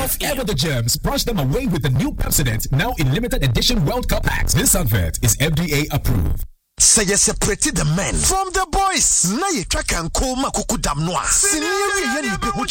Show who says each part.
Speaker 1: Whatever the germs, brush them away with the new Pepsodent, now in limited edition World Cup packs. This advert is FDA approved.
Speaker 2: Say you separate the men from the boys. Na ye track and call makuku damnoa. Senior ye be